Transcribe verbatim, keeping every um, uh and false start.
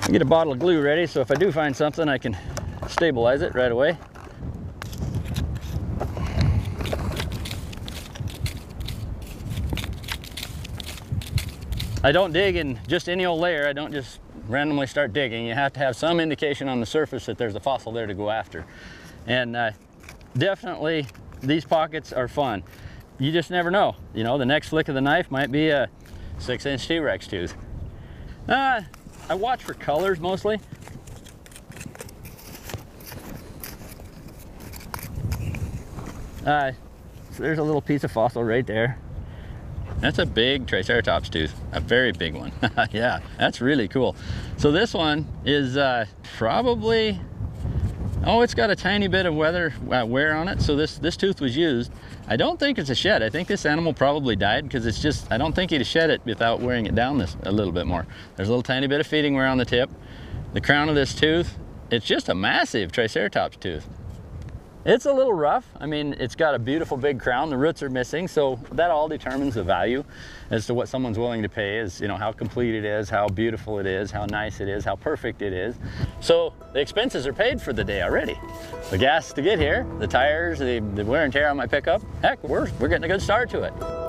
Get a bottle of glue ready, so if I do find something, I can stabilize it right away. I don't dig in just any old layer. I don't just randomly start digging. You have to have some indication on the surface that there's a fossil there to go after. And uh, definitely these pockets are fun. You just never know. You know, the next flick of the knife might be a six inch T-Rex tooth. Uh, I watch for colors mostly. Uh, so there's a little piece of fossil right there. That's a big Triceratops tooth, a very big one. Yeah, that's really cool. So this one is uh, probably, oh, it's got a tiny bit of weather uh, wear on it. So this, this tooth was used. I don't think it's a shed. I think this animal probably died because it's just, I don't think he'd have shed it without wearing it down this a little bit more. There's a little tiny bit of feeding wear on the tip. The crown of this tooth, it's just a massive Triceratops tooth. It's a little rough. I mean, it's got a beautiful big crown. The roots are missing, so that all determines the value as to what someone's willing to pay. Is, you know, how complete it is, how beautiful it is, how nice it is, how perfect it is. So the expenses are paid for the day already. The gas to get here, the tires, the, the wear and tear on my pickup, heck, we're, we're getting a good start to it.